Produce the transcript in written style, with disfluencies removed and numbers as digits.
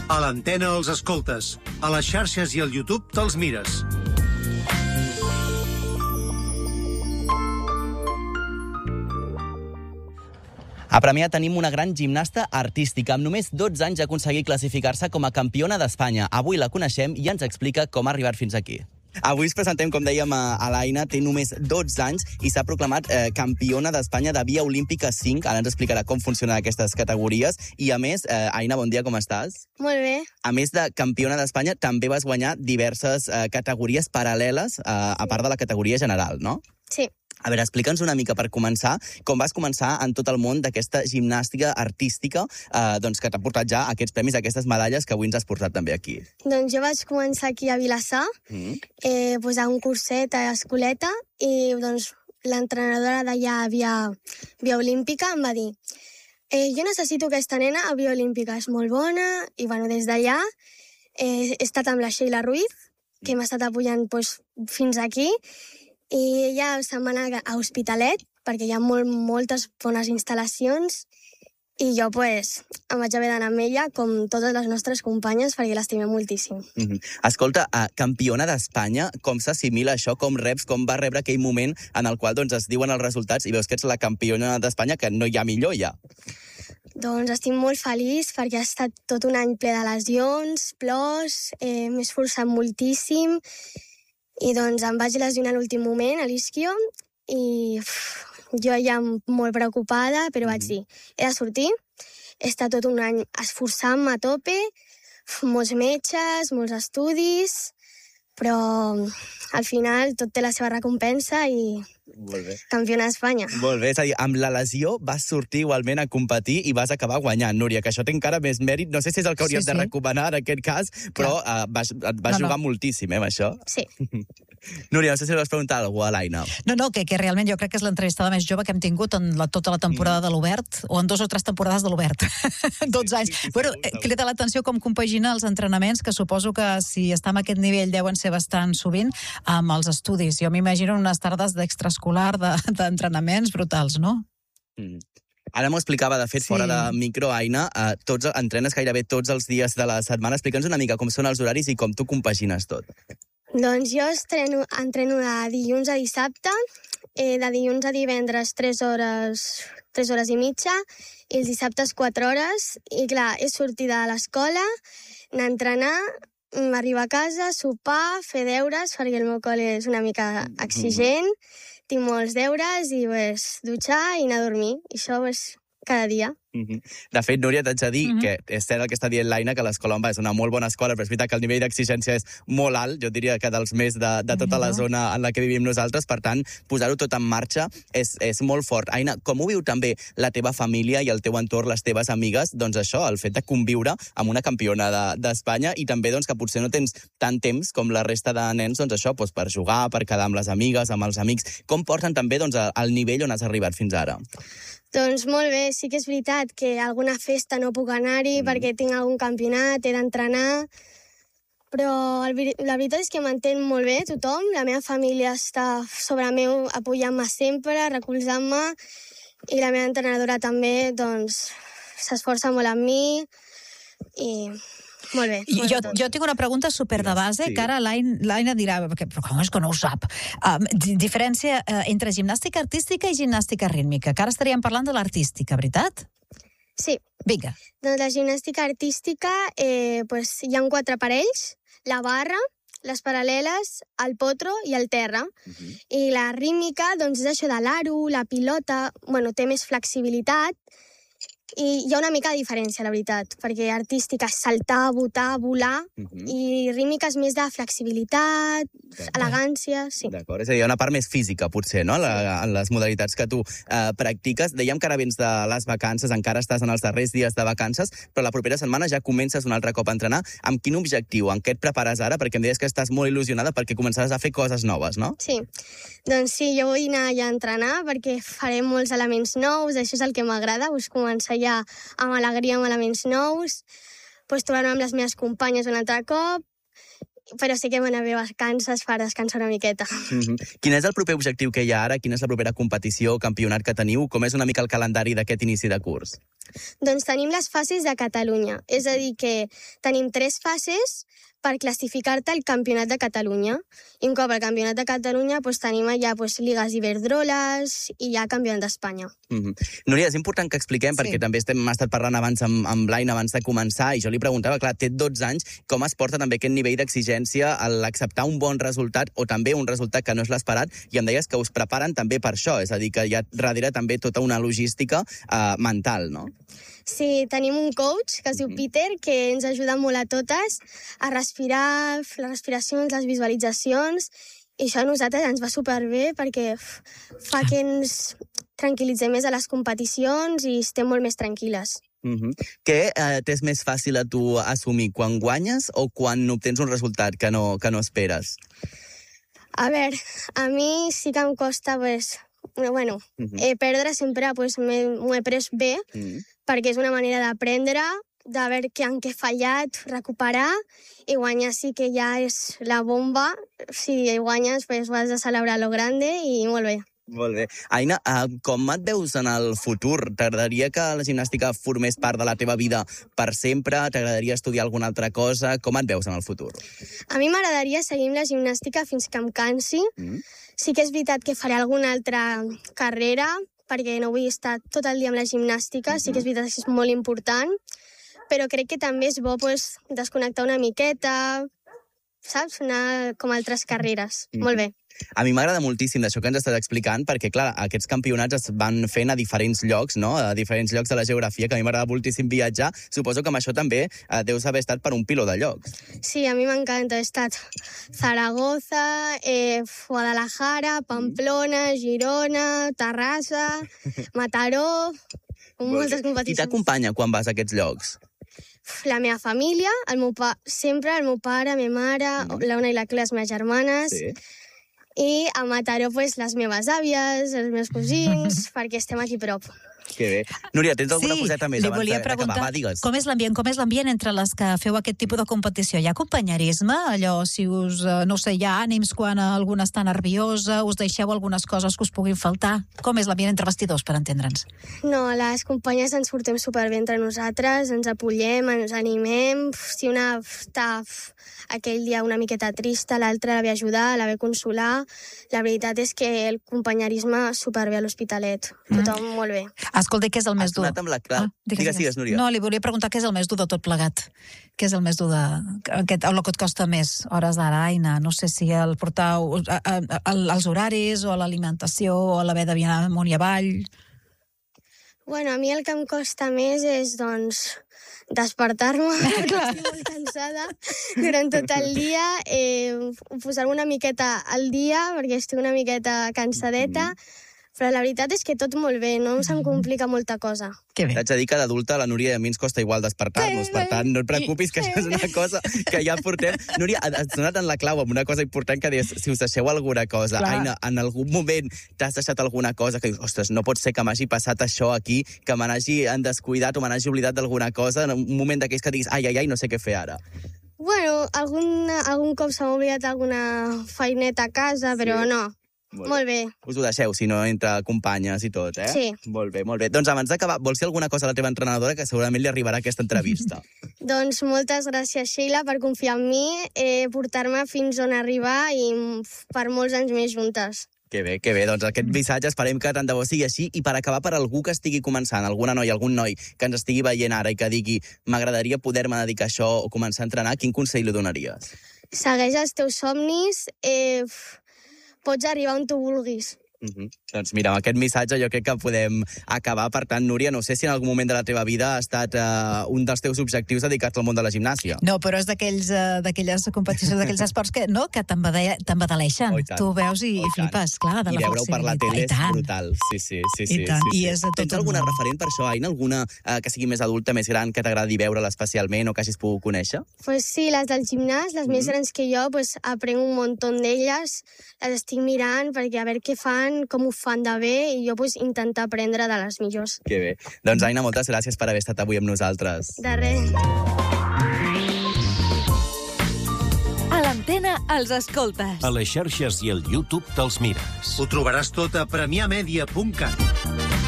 A l'antena els escoltes, a les xarxes i al YouTube te'ls mires. A Premià tenim una gran gimnasta artística. Amb només 12 anys ha aconseguit classificar-se com a campiona d'Espanya. Avui la coneixem i ens explica com ha arribat fins aquí. Avui ens presentem, com dèiem, a l'Aina. Té només 12 anys i s'ha proclamat campiona d'Espanya de via olímpica 5. Ara ens explicarà com funcionen aquestes categories. I a més, Aina, bon dia, com estàs? Molt bé. A més de campiona d'Espanya, també vas guanyar diverses categories paral·leles, a part de la categoria general, no? Sí. A veure, explica'ns una mica per començar com vas començar en tot el món d'aquesta gimnàstica artística que t'ha portat ja aquests premis, aquestes medalles que avui ens has portat també aquí. Doncs jo vaig començar aquí a Vilassar, a un curset a escoleta, i doncs l'entrenadora d'allà via olímpica em va dir jo necessito aquesta nena a via olímpica, és molt bona, i des d'allà he estat amb la Sheila Ruiz, que m'ha estat apoyant fins aquí, i ella se'n va anar a Hospitalet, perquè hi ha moltes bones instal·lacions, i jo em vaig haver d'anar amb ella, com totes les nostres companyes, perquè l'estimem moltíssim. Escolta, campiona d'Espanya, com s'assimila això, com reps, com va rebre aquell moment en el qual es diuen els resultats i veus que ets la campiona d'Espanya, que no hi ha millor ja? Doncs estic molt feliç perquè ha estat tot un any ple de lesions, plors, m'he esforçat moltíssim, i doncs em vaig lesionar a l'últim moment, a l'isquio, i jo ja molt preocupada, però vaig dir, he de sortir, he estat tot un any esforçant-me a tope, molts metges, molts estudis, però al final tot té la seva recompensa i campiona d'Espanya. Molt bé, és a dir, amb la lesió vas sortir igualment a competir i vas acabar guanyant, Núria, que això té encara més mèrit. No sé si és el que hauríem de recomanar en aquest cas, però vas jugar moltíssim, amb això. Sí. Núria, no sé si vas preguntar alguna cosa a l'Aina. No, que realment jo crec que és l'entrevistada més jove que hem tingut en tota la temporada de l'Obert, o en 2 o 3 temporades de l'Obert. 12 anys. Bueno, crida l'atenció com compagina els entrenaments, que suposo que si està en aquest nivell deuen ser bastant sovint, amb els estudis. Jo m'imagino unes tardes d'extraescolar, d'entrenaments brutals, no? Ara m'ho explicava, de fet, fora de micro, Aina, entrenes gairebé tots els dies de la setmana. Explica'ns una mica com són els horaris i com tu compagines tot. Doncs jo entreno de dilluns a dissabte, de dilluns a divendres 3 hores i mitja, i els dissabtes 4 hores, i clar, és sortir de l'escola, anar a entrenar, arribar a casa, sopar, fer deures, perquè el meu col·le és una mica exigent, tinc molts deures, i dutxar i anar a dormir, i això cada dia. De fet, Núria, t'haig de dir que és cert el que està dient l'Aina, que l'escola on va és una molt bona escola, però és veritat que el nivell d'exigència és molt alt, jo diria que dels més de tota la zona en la que vivim nosaltres, per tant, posar-ho tot en marxa és molt fort. Aina, com ho viu també la teva família i el teu entorn, les teves amigues, doncs això, el fet de conviure amb una campiona d'Espanya, i també que potser no tens tant temps com la resta de nens, doncs això, per jugar, per quedar amb les amigues, amb els amics. Com porten també el nivell on has arribat fins ara? Doncs molt bé, sí que és veritat que a alguna festa no puc anar-hi perquè tinc algun campionat, he d'entrenar, però la veritat és que m'entén molt bé tothom, la meva família està sobre meu apoyant-me sempre, recolzant-me, i la meva entrenadora també s'esforça molt amb mi, i molt bé. Jo tinc una pregunta super de base, que ara l'Aina dirà, però com és que no ho sap? Diferència entre gimnàstica artística i gimnàstica rítmica, que ara estaríem parlant de l'artística, veritat? Sí. Vinga. Doncs la gimnàstica artística hi ha 4 aparells, la barra, les paral·leles, el potro i el terra. I la rítmica és això de l'aro, la pilota, té més flexibilitat, i hi ha una mica de diferència, la veritat, perquè artística és saltar, botar, volar, i rítmica és més de flexibilitat, elegància, sí. D'acord, és a dir, hi ha una part més física, potser, no?, en les modalitats que tu practiques. Dèiem que ara vens de les vacances, encara estàs en els darrers dies de vacances, però la propera setmana ja comences un altre cop a entrenar. Amb quin objectiu? En què et prepares ara? Perquè em deies que estàs molt il·lusionada perquè començaràs a fer coses noves, no? Sí, doncs sí, jo vull anar ja a entrenar perquè faré molts elements nous, això és el que m'agrada, començar ja amb alegria, amb elements nous, trobar-me amb les meves companyes un altre cop, però sí que van haver vacances per descansar una miqueta. Quin és el proper objectiu que hi ha ara? Quina és la propera competició o campionat que teniu? Com és una mica el calendari d'aquest inici de curs? Doncs tenim les fases de Catalunya. És a dir, que tenim 3 fases per classificar-te al Campionat de Catalunya. I un cop al Campionat de Catalunya tenim allà Ligues Iberdroles i ja Campionat d'Espanya. Núria, és important que expliquem, perquè també hem estat parlant abans amb l'Aina abans de començar, i jo li preguntava, clar, té 12 anys, com es porta també aquest nivell d'exigència a l'acceptar un bon resultat o també un resultat que no és l'esperat, i em deies que us preparen també per això, és a dir, que hi ha darrere també tota una logística mental, no? Sí, tenim un coach que es diu Peter, que ens ajuda molt a totes a respirar, les respiracions, les visualitzacions, i això a nosaltres ens va superbé perquè fa que ens tranquil·litzem més a les competicions i estem molt més tranquil·les. Què t'és més fàcil a tu assumir, quan guanyes o quan obtens un resultat que no esperes? A veure, a mi sí que em costa, perdre sempre m'ho he pres bé, perquè és una manera d'aprendre, de veure en què he fallat, recuperar, i guanyar sí que ja és la bomba. Si guanyes, ho has de celebrar a lo grande i molt bé. Molt bé. Aina, com et veus en el futur? T'agradaria que la gimnàstica formés part de la teva vida per sempre? T'agradaria estudiar alguna altra cosa? Com et veus en el futur? A mi m'agradaria seguir amb la gimnàstica fins que em cansi. Sí que és veritat que faré alguna altra carrera, perquè no vull estar tot el dia amb la gimnàstica, sí que és veritat que és molt important, però crec que també és bo desconnectar una miqueta, saps? Anar com altres carreres. Molt bé. A mi m'agrada moltíssim d'això que ens estàs explicant, perquè, clar, aquests campionats es van fent a diferents llocs, no? A diferents llocs de la geografia, que a mi m'agrada moltíssim viatjar. Suposo que amb això també deus haver estat per un piló de llocs. Sí, a mi m'encanta. He estat Zaragoza, Guadalajara, Pamplona, Girona, Terrassa, Mataró, moltes competicions. Qui t'acompanya quan vas a aquests llocs? La meva família, sempre el meu pare, la meva mare, l'Ona i la Clara, les meves germanes, i a Mataró, les meves àvies, els meus cosins, perquè estem aquí prop. Que bé. Núria, tens alguna coseta més abans d'acabar? Va, digues. Com és l'ambient entre les que feu aquest tipus de competició? Hi ha companyerisme? Allò, si us, no sé, hi ha ànims quan alguna està nerviosa, us deixeu algunes coses que us puguin faltar? Com és l'ambient entre vestidors, per entendre'ns? No, les companyes ens portem superbé entre nosaltres, ens apoyem, ens animem. Si una està aquell dia una miqueta trista, l'altra la ve ajudar, la ve consolar. La veritat és que el companyerisme superbé a l'Hospitalet. Tothom molt bé. Escolta, què és el més dur? Digues, Núria. No, li volia preguntar què és el més dur de tot plegat. Què és el més dur el que et costa més? Hores d'ara, Aina, no sé si el portar als horaris o a l'alimentació o a l'haver de viajar amunt i avall. Bueno, a mi el que em costa més és, despertar-me, perquè estic molt cansada durant tot el dia, posar-me una miqueta al dia, perquè estic una miqueta cansadeta, però la veritat és que tot molt bé, no se'm complica molta cosa. Que bé. T'haig de dir que d'adulta la Núria i a mi ens costa igual despertar-nos, per tant, no et preocupis, que això és una cosa que ja portem. Núria, has donat en la clau amb una cosa important que deies, si us deixeu alguna cosa. Clar. Aina, en algun moment t'has deixat alguna cosa que dius, ostres, no pot ser que m'hagi passat això aquí, que me n'hagi descuidat o me n'hagi oblidat d'alguna cosa, en un moment d'aquells que diguis, ai, no sé què fer ara. Bueno, algun cop s'ha oblidat alguna feineta a casa, però no. Molt bé. Us ho deixeu, si no, entre companyes i tot, eh? Sí. Molt bé, molt bé. Doncs abans d'acabar, vols dir alguna cosa a la teva entrenadora que segurament li arribarà aquesta entrevista? Doncs moltes gràcies, Sheila, per confiar en mi, portar-me fins on arribar i per molts anys més juntes. Que bé, que bé. Doncs aquest missatge esperem que tant de bo sigui així. I per acabar, per algú que estigui començant, alguna noia, algun noi que ens estigui veient ara i que digui m'agradaria poder-me dedicar a això o començar a entrenar, quin consell li donaries? Segueix els teus somnis, pots arribar on tu vulguis. Doncs mira, amb aquest missatge jo crec que podem acabar. Per tant, Núria, no sé si en algun moment de la teva vida ha estat un dels teus objectius dedicar-te al món de la gimnàsia. No, però és d'aquelles competicions, d'aquells esports que t'embadaleixen. Tu veus i flipes, clar, de la flexibilitat. I veure-ho per la tele és brutal. Sí. I és tot Tens alguna referent per això, Aina? Alguna que sigui més adulta, més gran, que t'agradi veure-la especialment o que hagis pogut conèixer? Pues sí, les del gimnàs, les més grans que jo, aprenc un munt d'elles, les estic mirant perquè a veure què fan, com ho fan de bé, i jo intentar aprendre de les millors. Que bé. Doncs, Aina, moltes gràcies per haver estat avui amb nosaltres. De res. A l'Antena Estrena Els Escoltes. A les xarxes i al YouTube te'ls mires. Ho trobaràs tot a premiamedia.cat.